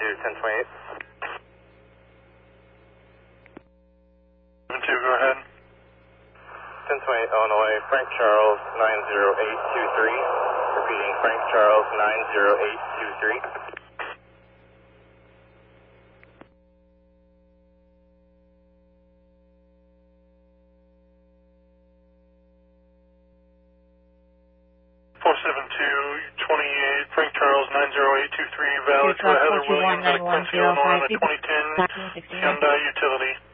1028. 72, go ahead. 1028 Illinois, Frank Charles 90823. Repeating, Frank Charles 90823. Frank Charles 90823, valid to Heather Williams at Quincy, Illinois on a 2010 Hyundai Utility.